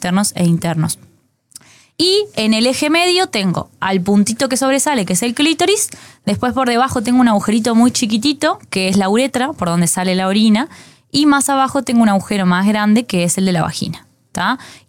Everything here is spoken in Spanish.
externos e internos. Y en el eje medio tengo al puntito que sobresale, que es el clítoris. Después por debajo tengo un agujerito muy chiquitito, que es la uretra, por donde sale la orina. Y más abajo tengo un agujero más grande, que es el de la vagina, ¿tá?